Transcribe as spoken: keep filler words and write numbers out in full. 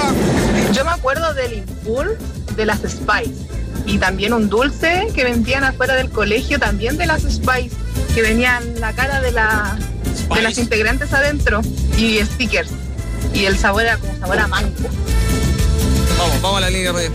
Yo me acuerdo del Impul de las Spice y también un dulce que vendían afuera del colegio también de las Spice, que venían la cara de, la, de las integrantes adentro y stickers, y el sabor era como sabor a mango. Vamos, vamos a la línea de